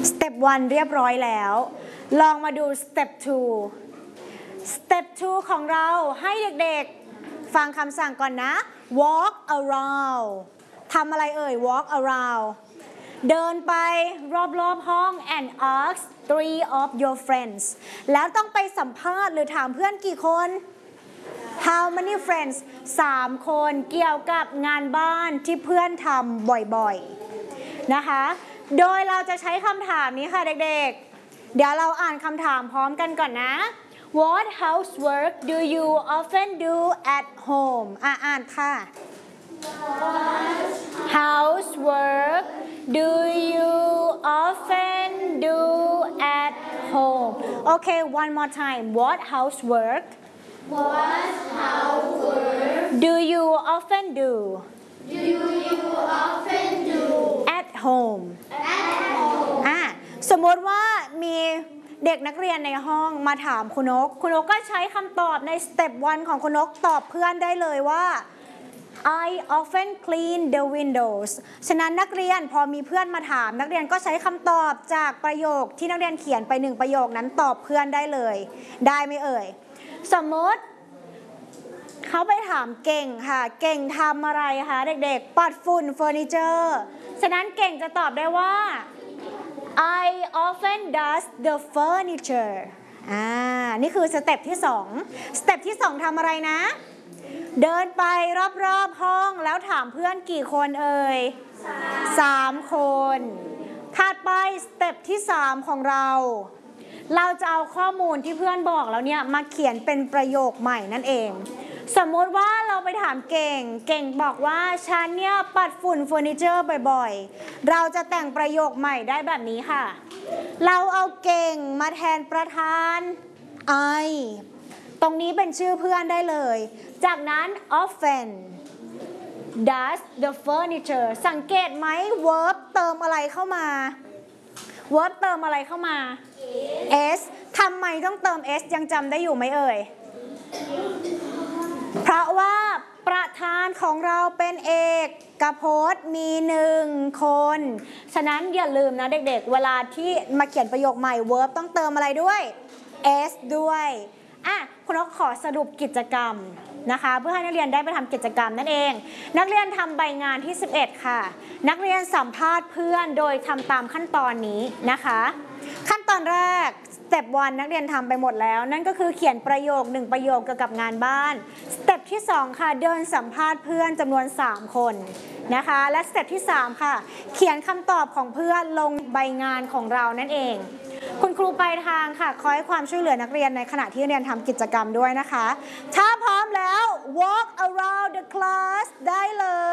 Step 1 เรียบร้อยแล้วลองมาดู Step 2 Step 2 ของเราให้เด็กๆฟังคำสั่งก่อนนะ walk around ทำอะไรเอ่ย walk around เดินไปรอบๆห้อง and ask 3 of your friends แล้วต้องไปสัมภาษณ์หรือถามเพื่อนกี่คน How many friends 3 คนเกี่ยวกับงานบ้านที่เพื่อนทำบ่อยๆนะคะโดยเราจะใช้คำถามนี้ค่ะเด็กๆเดี๋ยวเราอ่านคำถามพร้อมกันก่อนนะ What housework do you often do at home อ่านค่ะ What housework do you often do at home Okay one more time What housework What housework do you often do do you often do at home at home? สมมติว่ามีเด็กนักเรียนในห้องมาถามคุณนกก็ใช้คำตอบใน Step 1 ของคุณนกตอบเพื่อนได้เลยว่า I often clean the windows ฉะนั้นนักเรียนพอมีเพื่อนมาถามนักเรียนก็ใช้คำตอบจากประโยคที่นักเรียนเขียนไป1ประโยคนั้นตอบเพื่อนได้เลยได้ไหมเอ่ยสมมติเขาไปถามเก่งค่ะเก่งทำอะไรคะเด็กๆปัดฝุ่นเฟอร์นิเจอร์ฉะนั้นเก่งจะตอบได้ว่า I often dust the furniture นี่คือสเต็ปที่2สเต็ปที่2ทำอะไรนะเดินไปรอบๆห้องแล้วถามเพื่อนกี่คนเอ่ย3 คนถัดไปสเต็ปที่3ของเราจะเอาข้อมูลที่เพื่อนบอกแล้วเนี่ยมาเขียนเป็นประโยคใหม่นั่นเองสมมติว่าเราไปถามเก่งบอกว่าฉันเนี่ยปัดฝุ่นเฟอร์นิเจอร์บ่อยๆเราจะแต่งประโยคใหม่ได้แบบนี้ค่ะเราเอาเก่งมาแทนประธาน I ตรงนี้เป็นชื่อเพื่อนได้เลยจากนั้น often does the furniture สังเกตไหม verb เติมอะไรเข้ามา verb เติมอะไรเข้ามา s ทำไมต้องเติม s ยังจำได้อยู่ไหมเอ่ยเพราะว่าประธานของเราเป็นเอกพจน์มี1 คนฉะนั้นอย่าลืมนะเด็กๆเวลาที่มาเขียนประโยคใหม่ verb ต้องเติมอะไรด้วย s ด้วยคุณนกขอสรุปกิจกรรมนะคะเพื่อให้นักเรียนได้ไปทำกิจกรรมนั่นเองนักเรียนทำใบงานที่11ค่ะนักเรียนสัมภาษณ์เพื่อนโดยทำตามขั้นตอนนี้นะคะขั้นตอนแรกสเต็ป 1 นักเรียนทำไปหมดแล้วนั่นก็คือเขียนประโยค1ประโยคเกี่ยวกับงานบ้านสเต็ปที่2ค่ะเดินสัมภาษณ์เพื่อนจำนวน3 คนนะคะและสเต็ปที่3ค่ะเขียนคำตอบของเพื่อนลงใบงานของเรานั่นเองคุณครูปลายทางค่ะคอยให้ความช่วยเหลือนักเรียนในขณะที่เรียนทำกิจกรรมด้วยนะคะถ้าพร้อมแล้ว walk around the class ได้เล